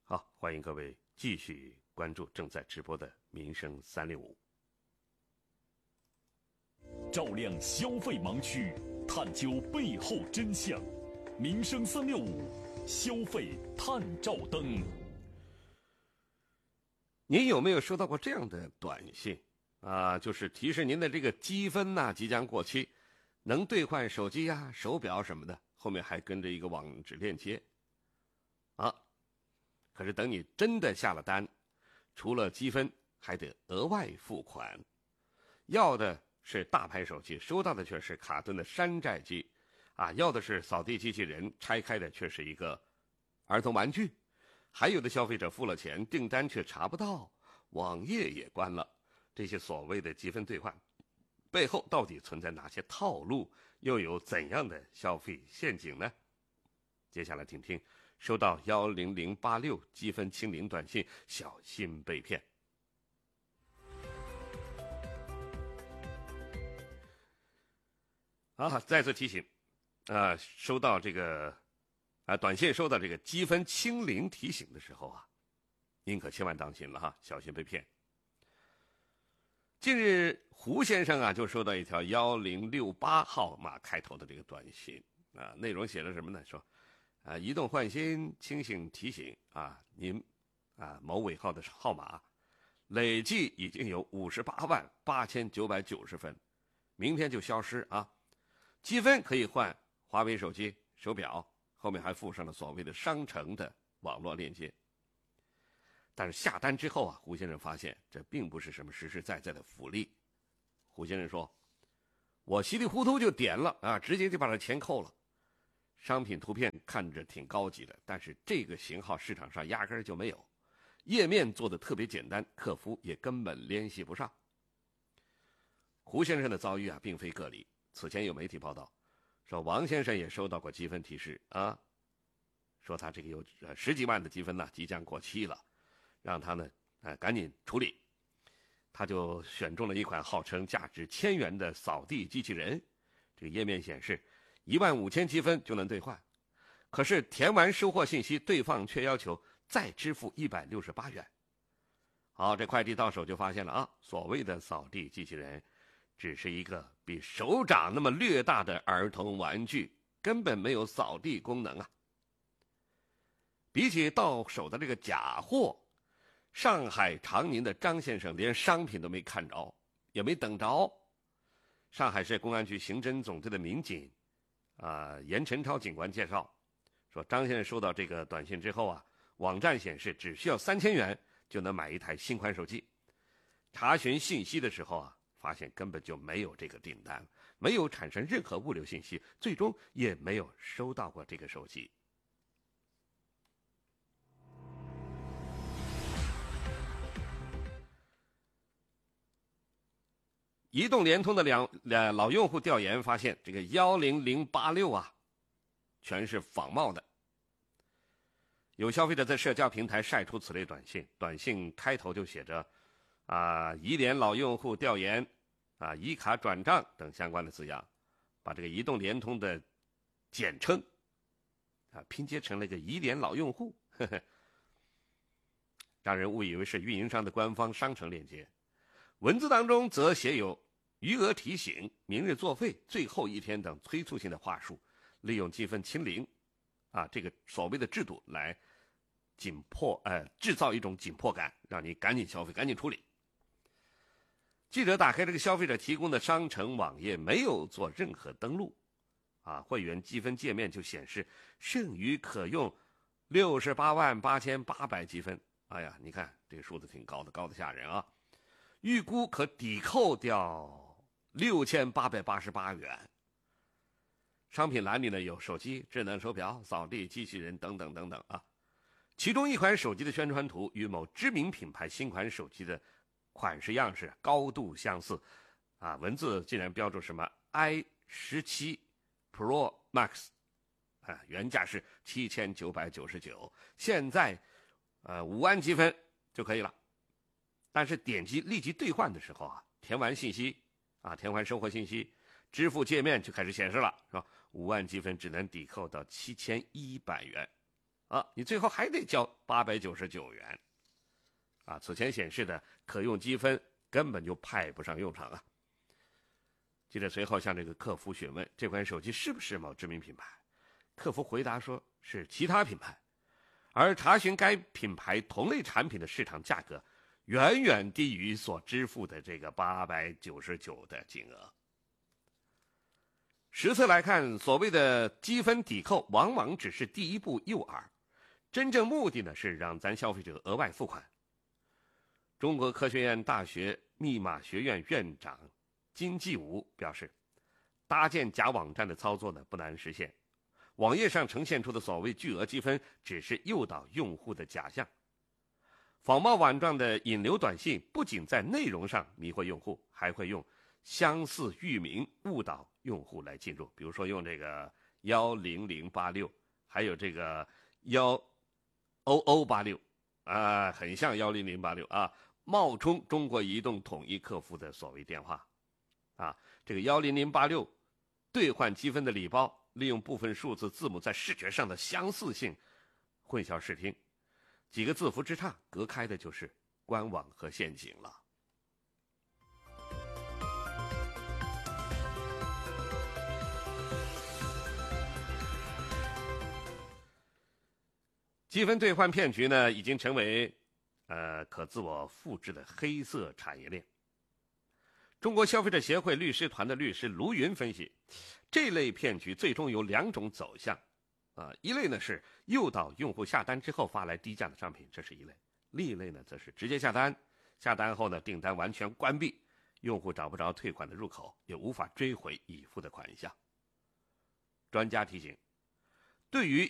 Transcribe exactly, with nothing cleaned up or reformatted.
好，欢迎各位继续关注正在直播的民生三六五， 照亮消费盲区，探究背后真相。民生三六五，消费探照灯。 您有没有收到过这样的短信啊？就是提示您的这个积分呐、啊、即将过期，能兑换手机呀、手表什么的，后面还跟着一个网址链接啊。可是等你真的下了单，除了积分还得额外付款，要的是大牌手机，收到的却是卡顿的山寨机啊，要的是扫地机器人，拆开的却是一个儿童玩具，还有的消费者付了钱，订单却查不到，网页也关了。这些所谓的积分兑换背后到底存在哪些套路，又有怎样的消费陷阱呢？接下来听听收到一零零八六积分清零短信，小心被骗。啊，再次提醒啊，收到这个啊短信收到这个积分清零提醒的时候啊，您可千万当心了哈，小心被骗。近日胡先生啊就收到一条一零六八号码开头的这个短信啊，内容写了什么呢？说啊，移动换新清醒提醒啊，您啊某尾号的号码累计已经有五十八万八千九百九十分，明天就消失啊。积分可以换华为手机、手表，后面还附上了所谓的商城的网络链接。但是下单之后啊，胡先生发现这并不是什么实实在在的福利。胡先生说：“我稀里糊涂就点了啊，直接就把这钱扣了。商品图片看着挺高级的，但是这个型号市场上压根儿就没有，页面做的特别简单，客服也根本联系不上。”胡先生的遭遇啊，并非个例。此前有媒体报道说，王先生也收到过积分提示啊，说他这个有呃十几万的积分呢、啊，即将过期了，让他呢呃赶紧处理。他就选中了一款号称价值千元的扫地机器人，这个页面显示一万五千积分就能兑换，可是填完收货信息，对方却要求再支付一百六十八元。好，这快递到手就发现了啊，所谓的扫地机器人只是一个比手掌那么略大的儿童玩具，根本没有扫地功能啊。比起到手的这个假货，上海长宁的张先生连商品都没看着，也没等着。上海市公安局刑侦总队的民警啊，严晨超警官介绍说，张先生收到这个短信之后啊，网站显示只需要三千元就能买一台新款手机。查询信息的时候啊，发现根本就没有这个订单，没有产生任何物流信息，最终也没有收到过这个手机。移动、联通的两两老用户调研发现，这个一零零八六啊，全是仿冒的。有消费者在社交平台晒出此类短信，短信开头就写着啊，移联老用户调研啊，移卡转账等相关的字样，把这个移动、联通的简称啊拼接成了一个移联老用户，呵呵，让人误以为是运营商的官方商城链接。文字当中则写有余额提醒、明日作废、最后一天等催促性的话术，利用积分清零啊这个所谓的制度来紧迫呃制造一种紧迫感，让你赶紧消费、赶紧处理。记者打开这个消费者提供的商城网页，没有做任何登录啊，会员积分界面就显示剩余可用六十八万八千八百积分。哎呀，你看这个数字挺高的，高的吓人啊！预估可抵扣掉六千八百八十八元。商品栏里呢有手机、智能手表、扫地机器人等等等等啊。其中一款手机的宣传图与某知名品牌新款手机的款式样式高度相似啊，文字竟然标注什么 i 十七 Pro Max 啊，原价是七千九百九十九，现在呃五万积分就可以了。但是点击立即兑换的时候啊，填完信息啊，填完收货信息，支付界面就开始显示了，是吧？五万积分只能抵扣到七千一百元啊，你最后还得交八百九十九元。啊，此前显示的可用积分根本就派不上用场啊。记者随后向这个客服询问这款手机是不是某知名品牌，客服回答说是其他品牌，而查询该品牌同类产品的市场价格远远低于所支付的这个八百九十九的金额。实测来看，所谓的积分抵扣往往只是第一步诱饵，真正目的呢是让咱消费者额外付款。中国科学院大学密码学院院长金继武表示，搭建假网站的操作呢不难实现，网页上呈现出的所谓巨额积分只是诱导用户的假象。仿冒网站的引流短信不仅在内容上迷惑用户，还会用相似域名误导用户来进入，比如说用这个一零零八六，还有这个一零零八六啊，很像一零零八六啊，冒充中国移动统一客服的所谓电话啊，这个一零零八六兑换积分的礼包，利用部分数字字母在视觉上的相似性混淆视听，几个字符之差，隔开的就是官网和陷阱了。积分兑换骗局呢，已经成为呃可自我复制的黑色产业链。中国消费者协会律师团的律师卢云分析，这类骗局最终有两种走向啊，一类呢是诱导用户下单之后发来低价的商品，这是一类；另一类呢则是直接下单，下单后呢订单完全关闭，用户找不着退款的入口，也无法追回已付的款项。专家提醒，对于